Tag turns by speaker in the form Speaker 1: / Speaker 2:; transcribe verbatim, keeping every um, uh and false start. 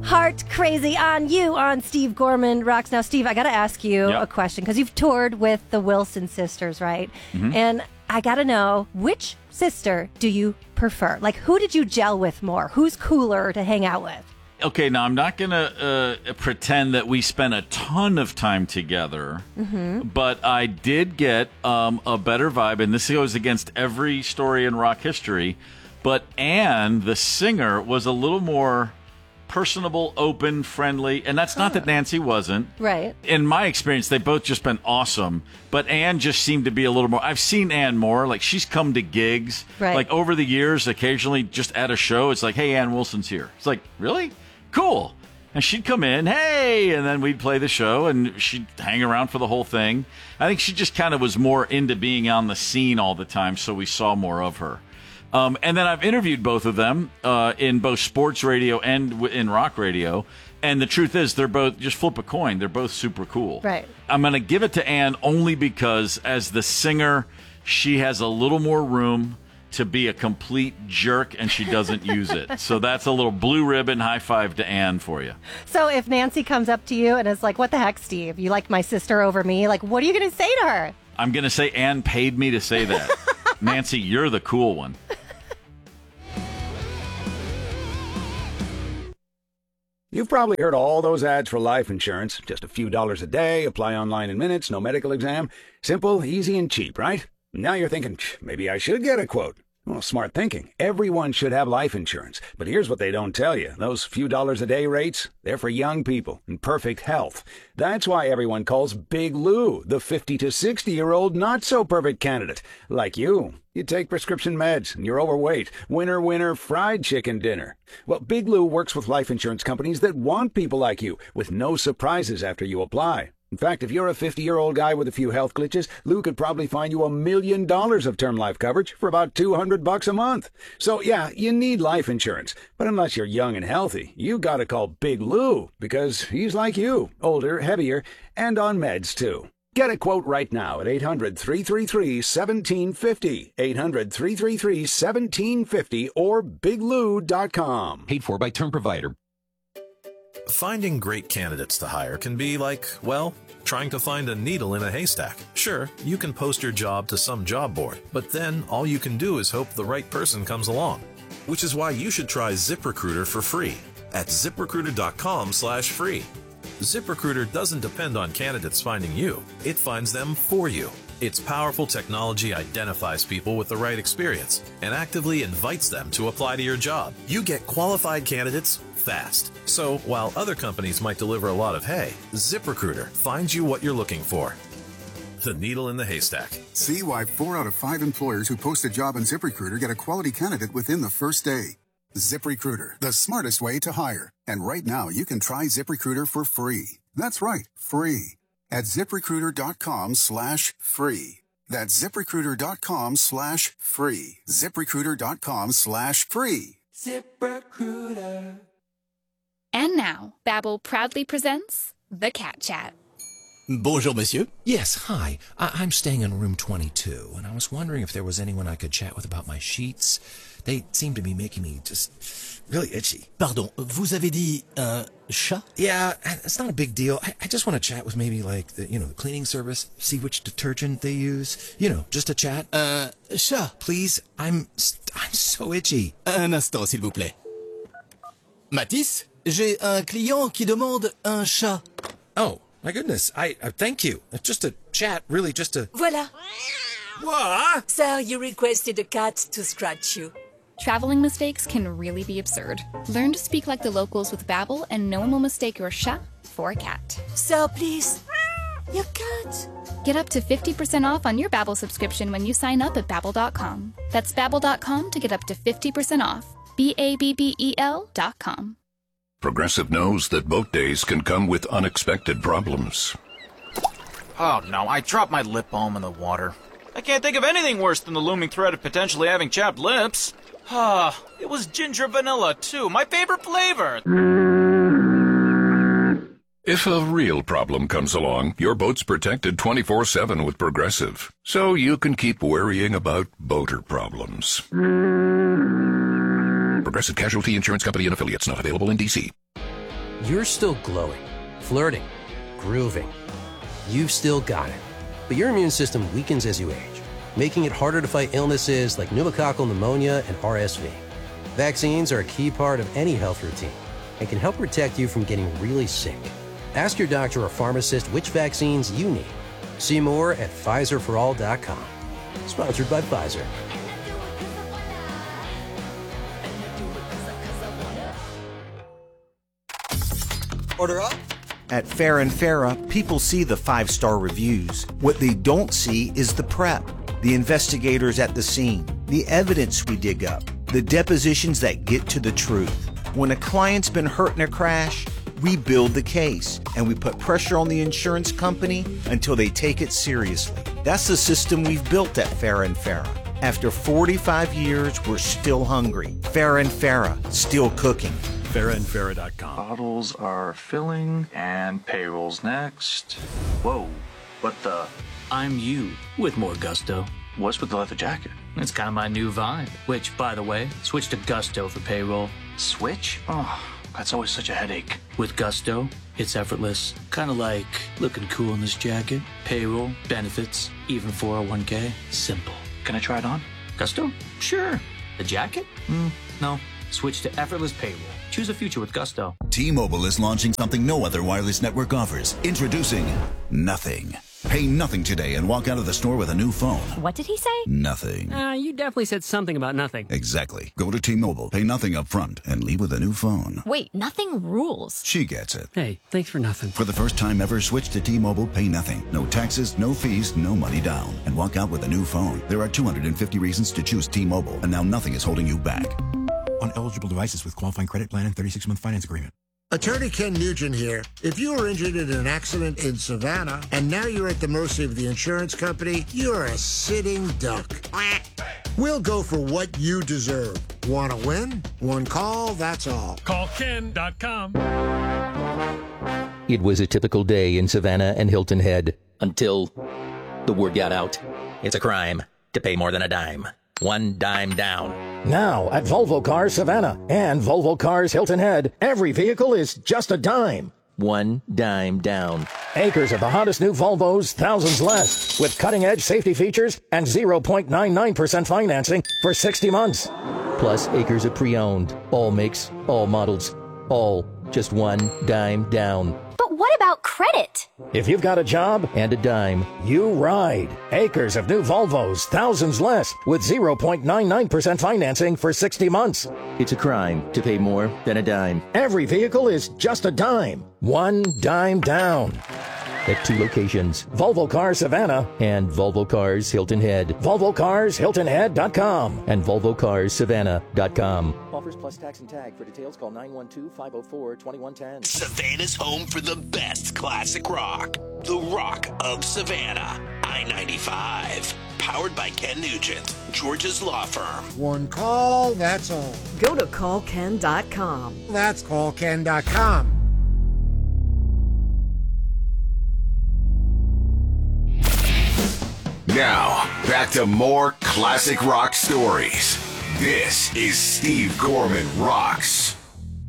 Speaker 1: Heart Crazy on You on Steve Gorman Rocks. Now, Steve, I got to ask you yep. a question because you've toured with the Wilson sisters, right? Mm-hmm. And I got to know, which sister do you prefer? Like, who did you gel with more? Who's cooler to hang out with?
Speaker 2: Okay, now I'm not going to uh, pretend that we spent a ton of time together, mm-hmm. but I did get um, a better vibe, and this goes against every story in rock history, but Ann, the singer, was a little more personable, open, friendly, and that's not oh. that Nancy wasn't.
Speaker 1: Right.
Speaker 2: In my experience, they've both just been awesome, but Ann just seemed to be a little more. I've seen Ann more. Like, she's come to gigs.
Speaker 1: Right.
Speaker 2: Like, over the years, occasionally just at a show, it's like, hey, Ann Wilson's here. It's like, really? Cool. And she'd come in, hey, and then we'd play the show, and she'd hang around for the whole thing. I think she just kind of was more into being on the scene all the time, so we saw more of her. Um, and then I've interviewed both of them uh, in both sports radio and w- in rock radio, and the truth is they're both, just flip a coin, they're both super cool.
Speaker 1: Right.
Speaker 2: I'm going to give it to Ann only because as the singer, she has a little more room to be a complete jerk, and she doesn't use it. So that's a little blue ribbon high five to Ann for you.
Speaker 1: So if Nancy comes up to you and is like, what the heck, Steve? You like my sister over me? Like, what are you going to say to her?
Speaker 2: I'm going to say Ann paid me to say that. Nancy, you're the cool one.
Speaker 3: You've probably heard all those ads for life insurance. Just a few dollars a day, apply online in minutes, no medical exam. Simple, easy, and cheap, right? Now you're thinking, maybe I should get a quote. Well, smart thinking. Everyone should have life insurance. But here's what they don't tell you. Those few dollars a day rates, they're for young people in perfect health. That's why everyone calls Big Lou the fifty to sixty-year-old not-so-perfect candidate. Like you. You take prescription meds, and you're overweight. Winner, winner, fried chicken dinner. Well, Big Lou works with life insurance companies that want people like you, with no surprises after you apply. In fact, if you're a fifty-year-old guy with a few health glitches, Lou could probably find you a million dollars of term life coverage for about two hundred bucks a month. So, yeah, you need life insurance. But unless you're young and healthy, you gotta call Big Lou, because he's like you, older, heavier, and on meds, too. Get a quote right now at eight hundred, three three three, one seven five zero, eight hundred, three three three, one seven five zero, or big lou dot com.
Speaker 4: Paid for by term provider.
Speaker 5: Finding great candidates to hire can be like, well, trying to find a needle in a haystack. Sure, you can post your job to some job board, but then all you can do is hope the right person comes along. Which is why you should try ZipRecruiter for free at ZipRecruiter.com slash free. ZipRecruiter doesn't depend on candidates finding you. It finds them for you. Its powerful technology identifies people with the right experience and actively invites them to apply to your job. You get qualified candidates fast. So while other companies might deliver a lot of hay, ZipRecruiter finds you what you're looking for. The needle in the haystack.
Speaker 6: See why four out of five employers who post a job on ZipRecruiter get a quality candidate within the first day. ZipRecruiter, the smartest way to hire. And right now, you can try ZipRecruiter for free. That's right, free. At ZipRecruiter.com slash free. That's ZipRecruiter.com slash free. ZipRecruiter.com slash free.
Speaker 7: ZipRecruiter.
Speaker 8: And now, Babbel proudly presents The Cat Chat.
Speaker 9: Bonjour, monsieur.
Speaker 10: Yes, hi. I- I'm staying in room twenty-two, and I was wondering if there was anyone I could chat with about my sheets. They seem to be making me just really itchy.
Speaker 9: Pardon, vous avez dit un chat?
Speaker 10: Yeah, it's not a big deal. I, I just want to chat with maybe, like, the, you know, the cleaning service, see which detergent they use. You know, just a chat.
Speaker 9: Un chat?
Speaker 10: Please, I'm, I'm so itchy.
Speaker 9: Un instant, s'il vous plaît. Mathis, j'ai un client qui demande un chat.
Speaker 10: Oh, my goodness. I, I thank you. Just a chat, really, just a...
Speaker 7: Voilà.
Speaker 10: What?
Speaker 7: Sir, you requested a cat to scratch you.
Speaker 8: Traveling mistakes can really be absurd. Learn to speak like the locals with Babbel, and no one will mistake your chat for a cat.
Speaker 7: Sir, please. Your cat.
Speaker 8: Get up to fifty percent off on your Babbel subscription when you sign up at Babbel dot com. That's Babbel dot com to get up to fifty percent off. B A B B E L dot com.
Speaker 11: Progressive knows that boat days can come with unexpected problems.
Speaker 12: Oh no, I dropped my lip balm in the water. I can't think of anything worse than the looming threat of potentially having chapped lips. Ah, it was ginger vanilla, too. My favorite flavor.
Speaker 11: If a real problem comes along, your boat's protected twenty-four seven with Progressive, so you can keep worrying about boater problems. Progressive Casualty Insurance Company and Affiliates, not available in D C.
Speaker 4: You're still glowing, flirting, grooving. You've still got it. But your immune system weakens as you age, making it harder to fight illnesses like pneumococcal pneumonia and R S V. Vaccines are a key part of any health routine and can help protect you from getting really sick. Ask your doctor or pharmacist which vaccines you need. See more at Pfizer for all dot com. Sponsored by Pfizer.
Speaker 13: Order up. At Farrah and Farrah, people see the five-star reviews. What they don't see is the prep, the investigators at the scene, the evidence we dig up, the depositions that get to the truth. When a client's been hurt in a crash, we build the case and we put pressure on the insurance company until they take it seriously. That's the system we've built at Farrah and Farrah. After forty-five years, we're still hungry. Farrah and Farrah, still cooking.
Speaker 14: Farrah and Farrah dot com. Bottles are filling and payroll's next. Whoa, what the?
Speaker 15: I'm you with more gusto.
Speaker 14: What's with the leather jacket?
Speaker 15: It's kind of my new vibe. Which, by the way, switch to Gusto for payroll.
Speaker 14: Switch? Oh, that's always such a headache.
Speaker 15: With Gusto, it's effortless. Kind of like looking cool in this jacket. Payroll, benefits, even four oh one k. Simple.
Speaker 14: Can I try it on?
Speaker 15: Gusto? Sure. The jacket? Mm, no. Switch to effortless payroll. Choose a future with Gusto.
Speaker 16: T-Mobile is launching something no other wireless network offers. Introducing Nothing. Pay nothing today and walk out of the store with a new phone.
Speaker 17: What did he say?
Speaker 16: Nothing.
Speaker 17: Uh, you definitely said something about nothing.
Speaker 16: Exactly. Go to T-Mobile, pay nothing up front, and leave with a new phone.
Speaker 17: Wait, nothing rules.
Speaker 16: She gets it.
Speaker 17: Hey, thanks for nothing.
Speaker 16: For the first time ever, switch to T-Mobile, pay nothing. No taxes, no fees, no money down. And walk out with a new phone. There are two hundred fifty reasons to choose T-Mobile, and now nothing is holding you back.
Speaker 18: On eligible devices with qualifying credit plan and thirty-six month finance agreement.
Speaker 19: Attorney Ken Nugent here. If you were injured in an accident in Savannah and now you're at the mercy of the insurance company, you're a sitting duck. We'll go for what you deserve. Want to win? One call, that's all.
Speaker 14: Call Ken dot com.
Speaker 20: It was a typical day in Savannah and Hilton Head until the word got out. It's a crime to pay more than a dime. One dime down.
Speaker 21: Now at Volvo Cars Savannah and Volvo Cars Hilton Head, every vehicle is just a dime.
Speaker 20: One dime down.
Speaker 21: Acres of the hottest new Volvos, thousands less, with cutting-edge safety features and zero point nine nine percent financing for sixty months.
Speaker 20: Plus acres of pre-owned. All makes, all models, all just one dime down.
Speaker 17: But what about credit?
Speaker 21: If you've got a job
Speaker 20: and a dime,
Speaker 21: you ride. Acres of new Volvos, thousands less, with zero point nine nine percent financing for sixty months.
Speaker 20: It's a crime to pay more than a dime.
Speaker 21: Every vehicle is just a dime. One dime down.
Speaker 20: At two locations,
Speaker 21: Volvo Cars Savannah
Speaker 20: and Volvo Cars Hilton Head.
Speaker 21: Volvo Cars Hilton Head dot com
Speaker 20: and Volvo Cars Savannah dot com.
Speaker 21: Offers plus tax and tag. For details, call nine one two, five oh four, two one one zero.
Speaker 22: Savannah's home for the best classic rock. The Rock of Savannah. I ninety-five. Powered by Ken Nugent, George's law firm.
Speaker 19: One call, that's all.
Speaker 23: Go to call ken dot com.
Speaker 19: That's call ken dot com.
Speaker 24: Now, back to more classic rock stories. This is Steve Gorman Rocks.